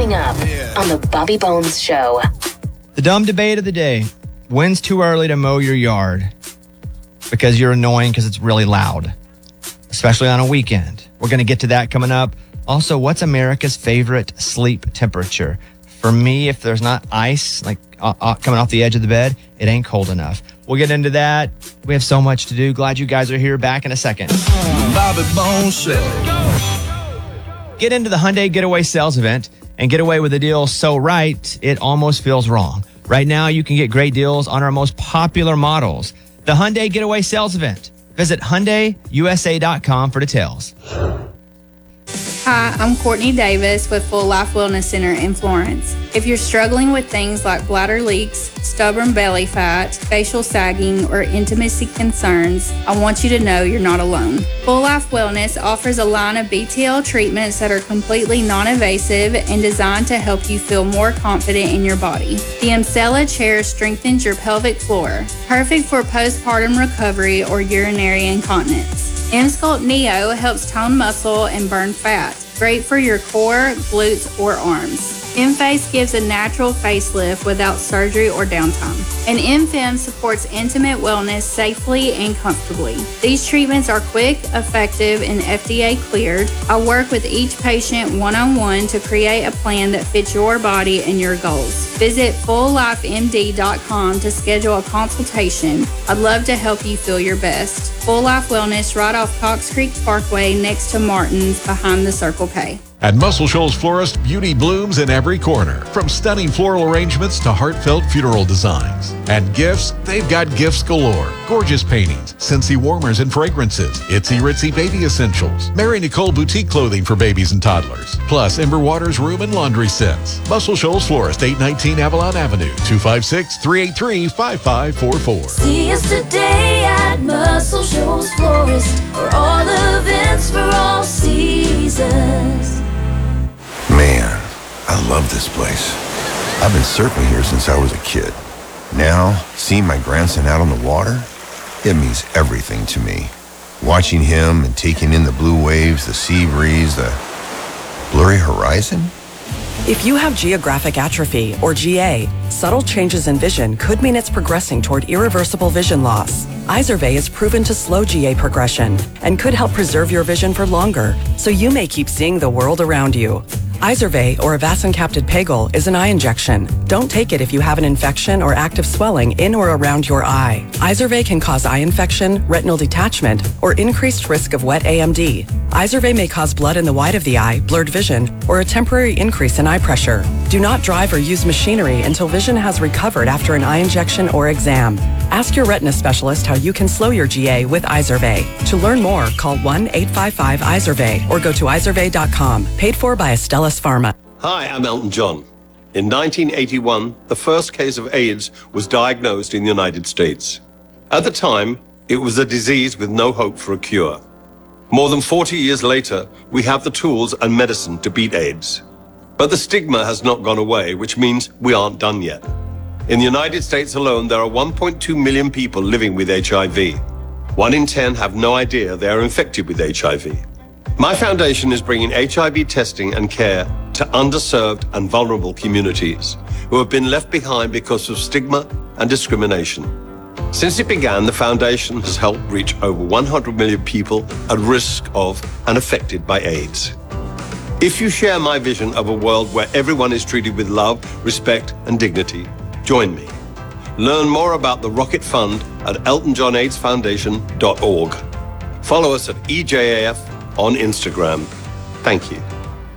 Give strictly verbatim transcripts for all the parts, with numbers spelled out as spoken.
Coming up yeah. on the Bobby Bones Show. The dumb debate of the day. When's too early to mow your yard? Because you're annoying because it's really loud, especially on a weekend. We're going to get to that coming up. Also, what's America's favorite sleep temperature? For me, if there's not ice like uh, uh, coming off the edge of the bed, it ain't cold enough. We'll get into that. We have so much to do. Glad you guys are here. Back in a second. Bobby Bones Show. Get into the Hyundai Getaway Sales Event and get away with a deal so right, it almost feels wrong. Right now, you can get great deals on our most popular models. The Hyundai Getaway Sales Event. Visit Hyundai U S A dot com for details. Hi, I'm Courtney Davis with Full Life Wellness Center in Florence. If you're struggling with things like bladder leaks, stubborn belly fat, facial sagging, or intimacy concerns, I want you to know you're not alone. Full Life Wellness offers a line of B T L treatments that are completely non-invasive and designed to help you feel more confident in your body. The Emsella chair strengthens your pelvic floor, perfect for postpartum recovery or urinary incontinence. Emsculpt Neo helps tone muscle and burn fat. Great for your core, glutes, or arms. M-Face gives a natural facelift without surgery or downtime. And M-Fem supports intimate wellness safely and comfortably. These treatments are quick, effective, and F D A cleared. I work with each patient one-on-one to create a plan that fits your body and your goals. Visit full life M D dot com to schedule a consultation. I'd love to help you feel your best. Full Life Wellness right off Cox Creek Parkway next to Martin's behind the Circle K. At Muscle Shoals Florist, beauty blooms in every corner. From stunning floral arrangements to heartfelt funeral designs. And gifts, they've got gifts galore. Gorgeous paintings, Scentsy warmers and fragrances, Itsy Ritzy baby essentials, Mary Nicole boutique clothing for babies and toddlers, plus Ember Waters room and laundry sets. Muscle Shoals Florist, eight nineteen Avalon Avenue, two five six, three eight three, five five four four. See us today at Muscle Shoals Florist for all events for all seasons. Man, I love this place. I've been surfing here since I was a kid. Now, seeing my grandson out on the water, it means everything to me. Watching him and taking in the blue waves, the sea breeze, the blurry horizon. If you have geographic atrophy, or G A, subtle changes in vision could mean it's progressing toward irreversible vision loss. Izervay is proven to slow G A progression and could help preserve your vision for longer, so you may keep seeing the world around you. Izervay, or avacincaptad pegol, is an eye injection. Don't take it if you have an infection or active swelling in or around your eye. Izervay can cause eye infection, retinal detachment, or increased risk of wet A M D. Izervay may cause blood in the white of the eye, blurred vision, or a temporary increase in eye pressure. Do not drive or use machinery until vision has recovered after an eye injection or exam. Ask your retina specialist how you can slow your G A with Izervay. To learn more, call one eight five five Izervay or go to izervay dot com. Paid for by Astellas Pharma. Hi, I'm Elton John. In nineteen eighty-one, the first case of AIDS was diagnosed in the United States. At the time, it was a disease with no hope for a cure. More than forty years later, we have the tools and medicine to beat AIDS. But the stigma has not gone away, which means we aren't done yet. In the United States alone, there are one point two million people living with H I V. One in ten have no idea they are infected with H I V. My foundation is bringing H I V testing and care to underserved and vulnerable communities who have been left behind because of stigma and discrimination. Since it began, the foundation has helped reach over one hundred million people at risk of and affected by AIDS. If you share my vision of a world where everyone is treated with love, respect, and dignity, join me. Learn more about the Rocket Fund at elton john aids foundation dot org. Follow us at E J A F on Instagram. Thank you.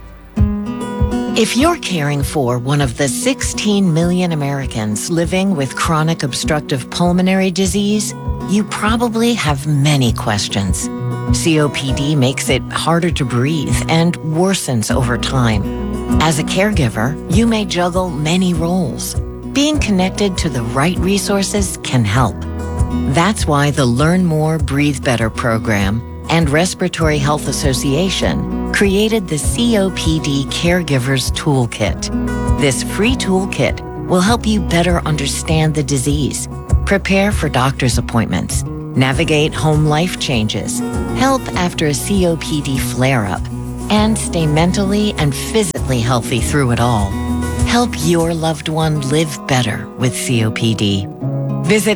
If you're caring for one of the sixteen million Americans living with chronic obstructive pulmonary disease, you probably have many questions. C O P D makes it harder to breathe and worsens over time. As a caregiver, you may juggle many roles. Being connected to the right resources can help. That's why the Learn More, Breathe Better program and Respiratory Health Association created the C O P D Caregivers Toolkit. This free toolkit will help you better understand the disease, prepare for doctor's appointments, navigate home life changes, help after a C O P D flare-up, and stay mentally and physically healthy through it all. Help your loved one live better with C O P D. Visit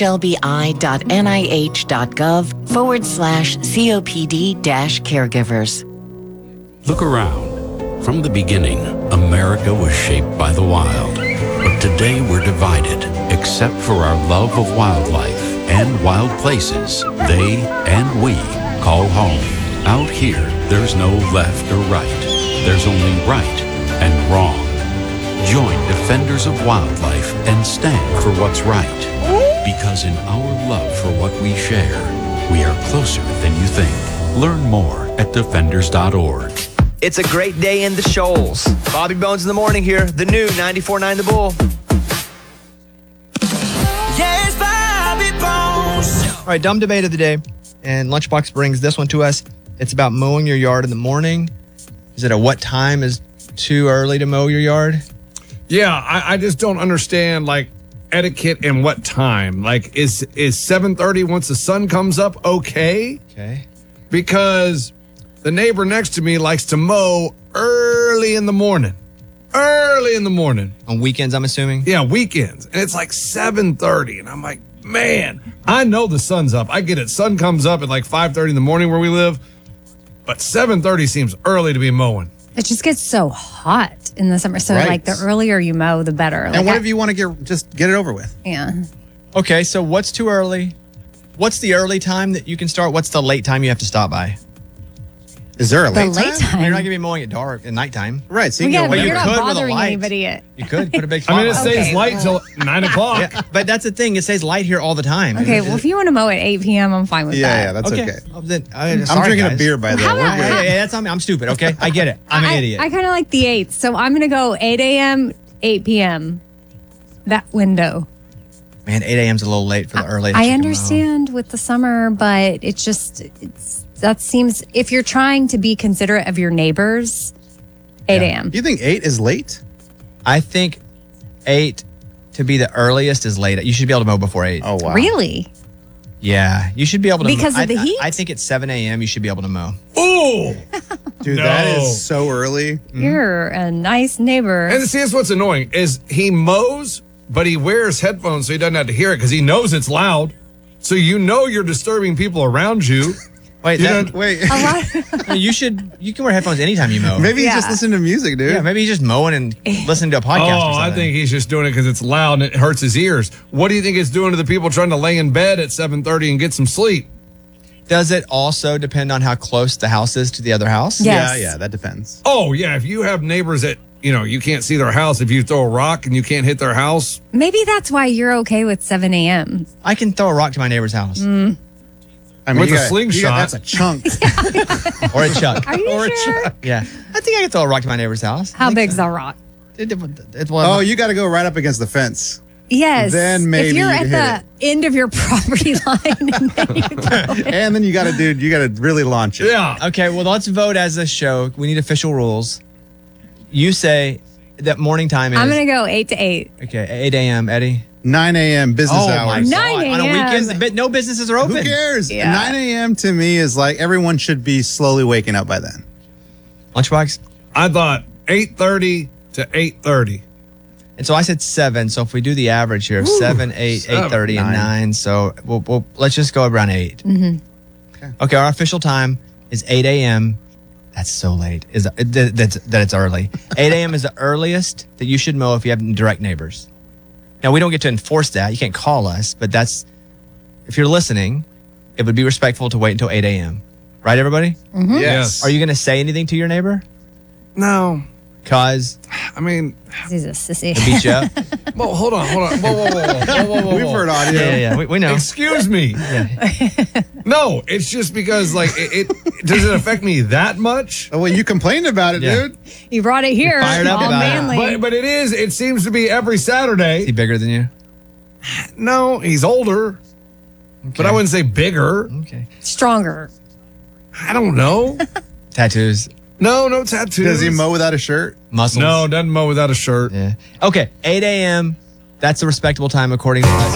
nhlbi.nih.gov forward slash COPD dash caregivers. Look around. From the beginning, America was shaped by the wild. But today we're divided, except for our love of wildlife and wild places they and we call home. Out here, there's no left or right. There's only right and wrong. Join Defenders of Wildlife and stand for what's right. Because in our love for what we share, we are closer than you think. Learn more at defenders dot org. It's a great day in the Shoals. Bobby Bones in the morning here. The new ninety-four point nine The Bull. Yes, Bobby Bones. All right, dumb debate of the day. And Lunchbox brings this one to us. It's about mowing your yard in the morning. Is it a what time is too early to mow your yard? Yeah, I, I just don't understand, like, etiquette and what time. Like, is is seven thirty once the sun comes up okay? Okay. Because the neighbor next to me likes to mow early in the morning. Early in the morning. On weekends, I'm assuming? Yeah, weekends. And it's like seven thirty. And I'm like, man, I know the sun's up. I get it. Sun comes up at like five thirty in the morning where we live. But seven thirty seems early to be mowing. It just gets so hot in the summer. So, Right. like, the earlier you mow, the better. Like, And what I- if you want to get just get it over with? Yeah. Okay, so what's too early? What's the early time that you can start? What's the late time you have to stop by? Is there a The late, late time? You're not going to be mowing at dark at nighttime. Right. So Well, you yeah, can but go you you're not could with a bothering light. anybody yet. You could put a big I mean, it spotlight. stays Okay, light well- till nine o'clock. Yeah, but that's the thing. It stays light here all the time. Okay, well, if you want to mow at eight p.m., I'm fine with Yeah, that. yeah, that's okay. Oh, then, uh, I'm sorry, drinking guys. a beer by the How way. about- We're Yeah, good. yeah, yeah, that's on me. I'm stupid. Okay, I get it. I'm an I, idiot. I kind of like the eighth, so I'm going to go eight a.m., eight p.m., that window. Man, eight a.m. is a little late for the early. I understand with the summer, but it's just, it's, that seems, if you're trying to be considerate of your neighbors, eight a.m. You think eight is late? I think eight to be the earliest is late. You should be able to mow before eight. Oh wow. Really? Yeah, you should be able to Because mow. of the I, heat? I, I think at seven a.m. you should be able to mow. Ooh! Dude, No. that is so early. You're a nice neighbor. And see, that's what's annoying is he mows, but he wears headphones so he doesn't have to hear it because he knows it's loud. So you know you're disturbing people around you. Wait, You that, don't- Wait. a lot. you should. You can wear headphones anytime you mow. Maybe he's Yeah. just listening to music, dude. Yeah, maybe he's just mowing and listening to a podcast. or Oh, I something. think he's just doing it because it's loud and it hurts his ears. What do you think it's doing to the people trying to lay in bed at seven thirty and get some sleep? Does it also depend on how close the house is to the other house? Yes. Yeah, yeah, that depends. Oh, yeah. If you have neighbors that, you know, you can't see their house, if you throw a rock and you can't hit their house, Maybe that's why you're okay with seven a.m. I can throw a rock to my neighbor's house I mean, With you a got- slingshot. you got- that's a chunk. or a chuck. Are you Or a sure? Yeah, I think I can throw a rock to my neighbor's house. How big's the rock? It, it, it, well, Oh, you got to go right up against the fence. Yes. Then maybe if you're you at can the hit end of your property line, and then you throw it. And then you got to, dude, you got to really launch it. yeah. Okay, well, let's vote as a show. We need official rules. You say that morning time is I'm gonna go eight to eight. okay, eight a.m. Eddie. nine a.m. business Oh my hours. God. nine On a a.m.. weekend, but no businesses are open. Who cares? Yeah. nine a.m. to me is like everyone should be slowly waking up by then. Lunchbox. I thought eight thirty to eight thirty. And so I said seven. So if we do the average here of seven, eight, seven, eight thirty, and nine. nine, so we'll, we'll let's just go around eight. Mm-hmm. Okay. Okay, our official time is eight a.m. That's so late. Is that, that's, that it's early. eight a.m. is the earliest that you should mow if you have direct neighbors. Now we don't get to enforce that. You can't call us, but that's if you're listening, it would be respectful to wait until eight a.m. Right, everybody? Mm-hmm. Yes. Are you going to say anything to your neighbor? No. Cause I mean, He's a sissy. they beat you up. well, hold on, hold on. Whoa, whoa, whoa, whoa, whoa, whoa, whoa. We've heard audio. Yeah, yeah, yeah. We, we know. Excuse me. No, it's just because, like, it, it does it affect me that much? Oh, well, you complained about it, Yeah. dude. You brought it here. Fired up all about it. manly. But but it is. It seems to be every Is he Saturday. bigger than you? No, he's older, but I wouldn't say bigger. Okay. Stronger. I don't know. Tattoos, No, no tattoos. Does he mow without a shirt? muscles. No, doesn't mow without a shirt. Yeah. Okay. eight a.m. That's a respectable time according to us.